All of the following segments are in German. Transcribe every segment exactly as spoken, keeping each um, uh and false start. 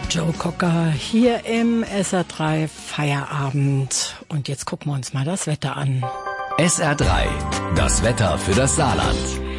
Joe Cocker hier im S R drei Feierabend. Und jetzt gucken wir uns mal das Wetter an. S R drei, das Wetter für das Saarland.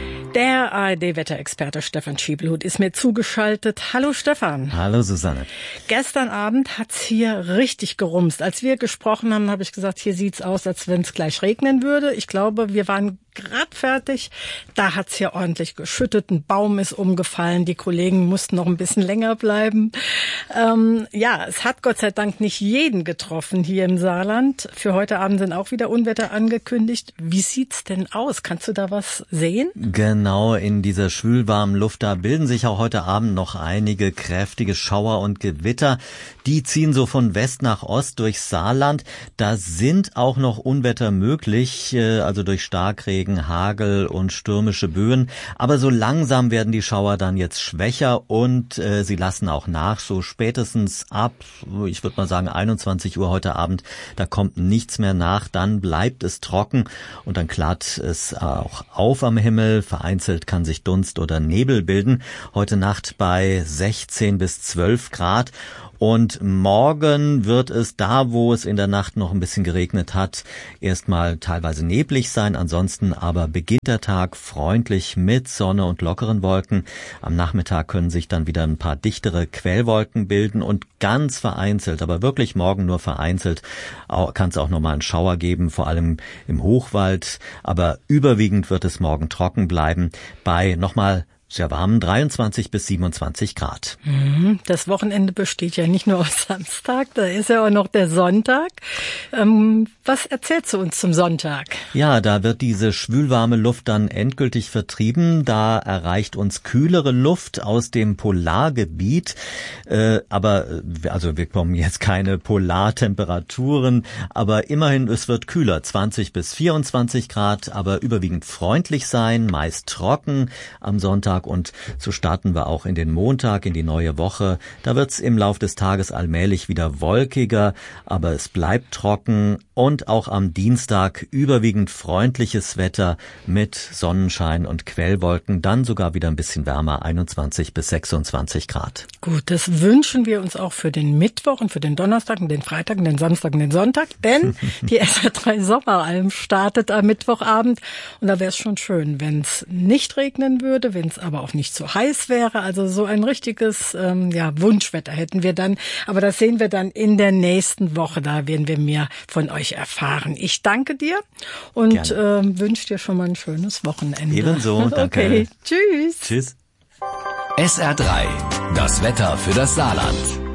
Der A R D-Wetterexperte Stefan Schiebelhut ist mir zugeschaltet. Hallo Stefan. Hallo Susanne. Gestern Abend hat's hier richtig gerumst. Als wir gesprochen haben, habe ich gesagt, hier sieht's aus, als wenn es gleich regnen würde. Ich glaube, wir waren gerade fertig. Da hat's hier ordentlich geschüttet. Ein Baum ist umgefallen. Die Kollegen mussten noch ein bisschen länger bleiben. Ähm, ja, es hat Gott sei Dank nicht jeden getroffen hier im Saarland. Für heute Abend sind auch wieder Unwetter angekündigt. Wie sieht's denn aus? Kannst du da was sehen? Genau, in dieser schwülwarmen Luft, da bilden sich auch heute Abend noch einige kräftige Schauer und Gewitter. Die ziehen so von West nach Ost durchs Saarland. Da sind auch noch Unwetter möglich, also durch Starkregen, Hagel und stürmische Böen. Aber so langsam werden die Schauer dann jetzt schwächer und äh, sie lassen auch nach. So spätestens ab, ich würde mal sagen einundzwanzig Uhr heute Abend, da kommt nichts mehr nach. Dann bleibt es trocken und dann klart es auch auf am Himmel. Vereinzelt kann sich Dunst oder Nebel bilden. Heute Nacht bei sechzehn bis zwölf Grad. Und morgen wird es da, wo es in der Nacht noch ein bisschen geregnet hat, erstmal teilweise neblig sein. Ansonsten aber beginnt der Tag freundlich mit Sonne und lockeren Wolken. Am Nachmittag können sich dann wieder ein paar dichtere Quellwolken bilden und ganz vereinzelt, aber wirklich morgen nur vereinzelt, kann es auch nochmal einen Schauer geben, vor allem im Hochwald. Aber überwiegend wird es morgen trocken bleiben bei nochmal sehr warmen dreiundzwanzig bis siebenundzwanzig Grad. Das Wochenende besteht ja nicht nur aus Samstag, da ist ja auch noch der Sonntag. Ähm, was erzählst du uns zum Sonntag? Ja, da wird diese schwülwarme Luft dann endgültig vertrieben. Da erreicht uns kühlere Luft aus dem Polargebiet. Äh, aber, also wir bekommen jetzt keine Polartemperaturen, aber immerhin, es wird kühler, zwanzig bis vierundzwanzig Grad, aber überwiegend freundlich sein, meist trocken am Sonntag. Und so starten wir auch in den Montag, in die neue Woche. Da wird's im Lauf des Tages allmählich wieder wolkiger, aber es bleibt trocken und auch am Dienstag überwiegend freundliches Wetter mit Sonnenschein und Quellwolken, dann sogar wieder ein bisschen wärmer, einundzwanzig bis sechsundzwanzig Grad. Gut, das wünschen wir uns auch für den Mittwoch und für den Donnerstag und den Freitag und den Samstag und den Sonntag, denn die S R drei Sommeralm startet am Mittwochabend und da wäre es schon schön, wenn es nicht regnen würde, wenn es aber auch nicht so heiß wäre. Also so ein richtiges ähm, ja, Wunschwetter hätten wir dann. Aber das sehen wir dann in der nächsten Woche. Da werden wir mehr von euch erfahren. Ich danke dir und ähm, wünsche dir schon mal ein schönes Wochenende. Ebenso, danke. Okay, tschüss. Tschüss. S R drei, das Wetter für das Saarland.